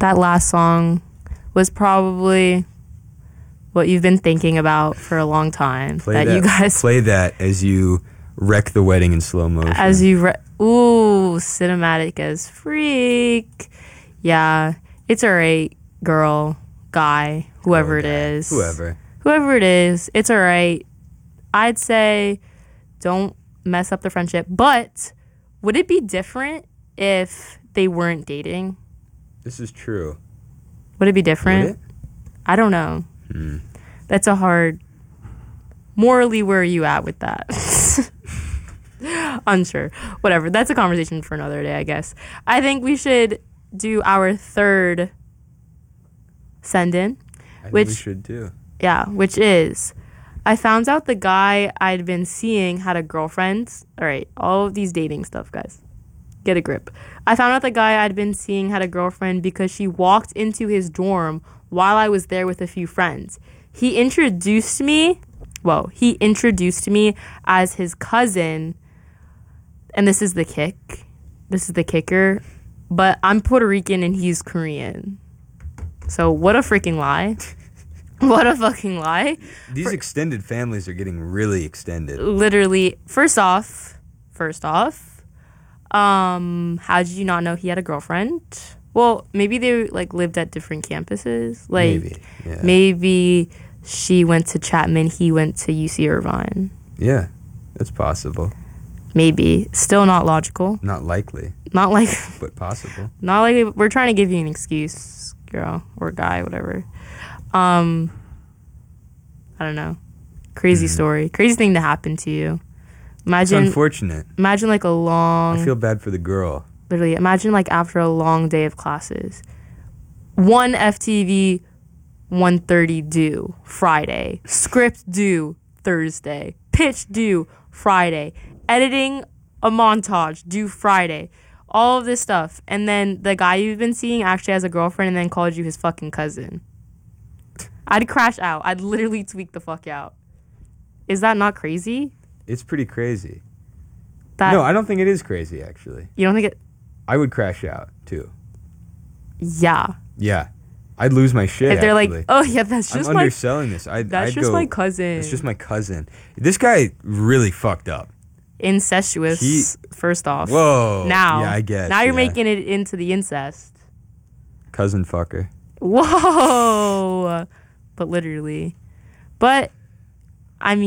that last song was probably what you've been thinking about for a long time. You guys play that as you wreck the wedding in slow motion. Ooh, cinematic as freak. Yeah, it's alright, girl, guy, whoever it is. Whoever it is, it's alright. I'd say don't mess up the friendship. But would it be different if they weren't dating? This is true. Would it be different? Would it? I don't know. That's a hard... Morally, where are you at with that? Unsure. Whatever. That's a conversation for another day, I guess. I think we should do our third send-in. I think we should too. Yeah, which is... I found out the guy I'd been seeing had a girlfriend. All right, all of these dating stuff, guys. Get a grip. I found out the guy I'd been seeing had a girlfriend because she walked into his dorm while I was there with a few friends. He introduced me as his cousin, and this is the kicker, but I'm Puerto Rican and he's Korean. So what a freaking lie. What a fucking lie. These extended families are getting really extended. Literally, first off, how did you not know he had a girlfriend? Well, maybe they lived at different campuses. Maybe she went to Chapman, he went to UC Irvine. Yeah, that's possible. Maybe. Still not logical. Not likely. But possible. Not likely. We're trying to give you an excuse, girl or guy, whatever. I don't know. Crazy story. Crazy thing to happen to you. Imagine. It's unfortunate. Imagine I feel bad for the girl. Literally, imagine after a long day of classes. 1 FTV 1:30 due Friday. Script due Thursday. Pitch due Friday. Editing a montage due Friday. All of this stuff. And then the guy you've been seeing actually has a girlfriend and then called you his fucking cousin. I'd crash out. I'd literally tweak the fuck out. Is that not crazy? It's pretty crazy. No, I don't think it is crazy, actually. You don't think it... I would crash out, too. Yeah. Yeah. I'd lose my shit, if they're actually. oh, yeah, that's just I'm underselling this. I'd just my cousin. It's just my cousin. This guy really fucked up. Incestuous, first off. Whoa. Now. Yeah, I guess. Now you're making it into the incest. Cousin fucker. Whoa. But literally. But, I mean...